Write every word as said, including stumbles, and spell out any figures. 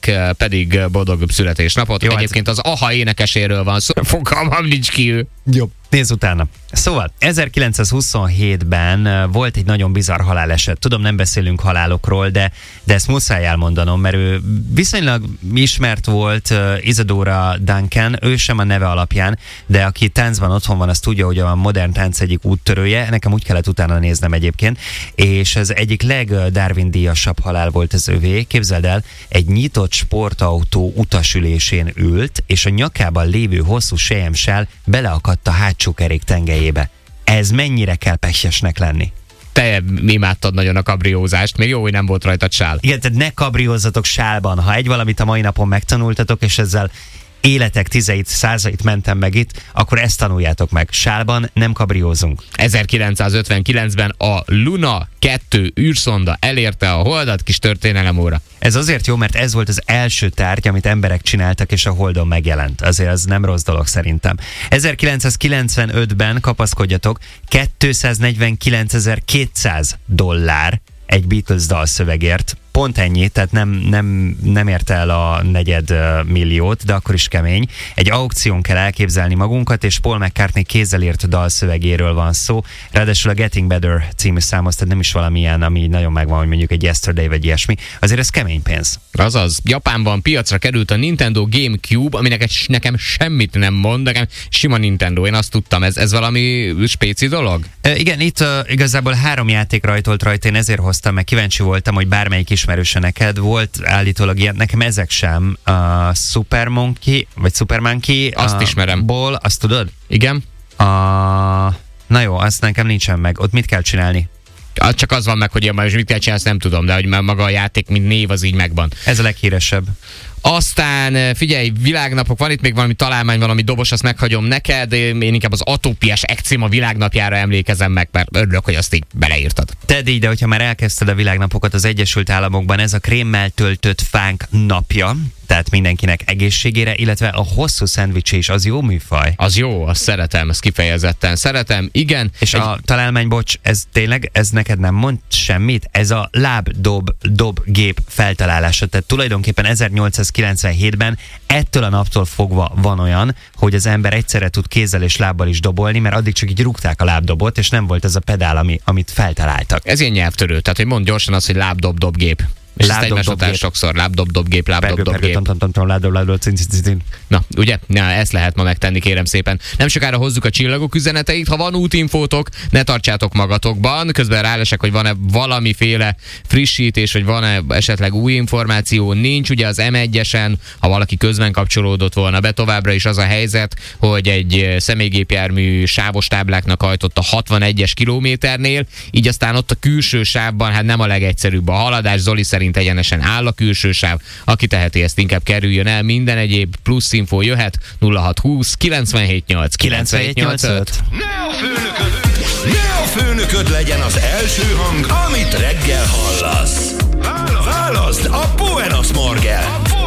Nektek pedig boldog születésnapot. Jó, egyébként az Aha énekeséről van szó. Fogalmam nincs ki ő. Jó, nézz utána. Szóval ezerkilencszázhuszonhétben volt egy nagyon bizarr haláleset. Tudom, nem beszélünk halálokról, de, de ezt muszáj elmondanom, mert ő viszonylag ismert volt, uh, Isadora Duncan, ő sem a neve alapján, de aki táncban otthon van, az tudja, hogy a modern tánc egyik úttörője. Nekem úgy kellett utána néznem egyébként, és ez egyik leg-Darwin-díjasabb halál volt az övé. Képzeld el, egy nyitott sportautó utasülésén ült, és a nyakában lévő hosszú selyemsál beleakadt a hátsó kerék tengelyébe. Ez mennyire kell pehjesnek lenni? Te imádtad nagyon a kabriózást, még jó, hogy nem volt rajtad sál. Igen, tehát ne kabriózzatok sálban. Ha egy valamit a mai napon megtanultatok, és ezzel életek tizeit, százait mentem meg itt, akkor ezt tanuljátok meg. Sálban nem kabriózunk. ezerkilencszázötvenkilencben a Luna kettő űrszonda elérte a Holdat, kis történelem óra. Ez azért jó, mert ez volt az első tárgy, amit emberek csináltak, és a Holdon megjelent. Azért az nem rossz dolog szerintem. ezerkilencszázkilencvenötben, kapaszkodjatok, kétszáznegyvenkilencezer-kétszáz dollár egy Beatles dalszövegért. Pont ennyi, tehát nem, nem, nem ért el a negyed milliót, de akkor is kemény. Egy aukción kell elképzelni magunkat, és Paul McCartney kézzel írt dalszövegéről van szó. Ráadásul a Getting Better című számhoz, tehát nem is valamilyen, ami nagyon megvan, hogy mondjuk egy Yesterday vagy ilyesmi. Azért ez kemény pénz. Azaz, Japánban piacra került a Nintendo GameCube, aminek nekem semmit nem mond, nekem sima Nintendo, én azt tudtam, ez, ez valami spéci dolog? E, igen, itt uh, igazából három játék rajtolt rajta, én ezért hoztam, meg kíváncsi voltam, hogy bármelyik ismerőse neked volt, állítólag ilyen, nekem ezek sem. Uh, Super Monkey, vagy Super Monkey. Azt uh, ismerem. Ball, azt tudod? Igen. Uh, na jó, azt nekem nincsen meg. Ott mit kell csinálni? Csak az van meg, hogy én most mit kell csinálni, azt nem tudom, de hogy maga a játék, mint név, az így megvan. Ez a leghíresebb. Aztán figyelj, világnapok, van itt még valami találmány, valami dobos, azt meghagyom neked. Én inkább az Atópiás Ekcima világnapjára emlékezem meg, mert örülök, hogy azt így beleírtad. Tedd így, de hogyha már elkezdted a világnapokat az Egyesült Államokban, ez a krémmel töltött fánk napja, tehát mindenkinek egészségére, illetve a hosszú szendvics is, az jó műfaj. Az jó, azt szeretem, ezt kifejezetten szeretem, igen. És egy... a találmány, bocs, ez tényleg, ez neked nem mond semmit? Ez a lábdob-dobgép feltalálása, tehát tulajdonképpen ezernyolcszázkilencvenhétben ettől a naptól fogva van olyan, hogy az ember egyszerre tud kézzel és lábbal is dobolni, mert addig csak így rúgták a lábdobot, és nem volt ez a pedál, ami, amit feltaláltak. Ez ilyen nyelvtörő, tehát hogy mondd gyorsan azt, hogy lábdob-dobgép. És ezt egymás után sokszor, lábdob-dobgép, lábdob-dobgép. Na, ugye? Na, ezt lehet ma megtenni, kérem szépen. Nem sokára hozzuk a csillagok üzeneteit. Ha van útinfótok, ne tartsátok magatokban. Közben rálesek, hogy van-e valamiféle frissítés, vagy van-e esetleg új információ. Nincs, ugye az em egyesen, ha valaki közben kapcsolódott volna be, továbbra is az a helyzet, hogy egy személygépjármű sávos tábláknak hajtott a hatvanegyes kilométernél, így aztán ott a külső sávban, hát nem a legegyszerűbb a haladás. Zoli szerint egyenesen áll a külső sáv, aki teheti, ezt inkább kerüljön el, minden egyéb plusz info jöhet nulla hat húsz kilencvenhét nyolc kilencvenhét nyolcvanöt. Ne a főnököd, ne a főnököd legyen az első hang, amit reggel hallasz. Válaszd a Buenos Morgen.